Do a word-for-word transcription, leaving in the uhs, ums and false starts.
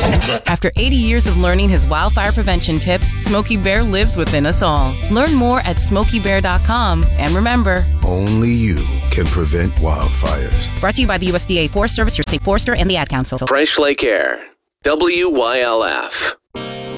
After eighty years of learning his wildfire prevention tips, Smokey Bear lives within us all. Learn more at smokey bear dot com. And remember, only you can prevent wildfires. Brought to you by the U S D A Forest Service, your state forester, and the Ad Council. Fresh Lake Air. W Y L F.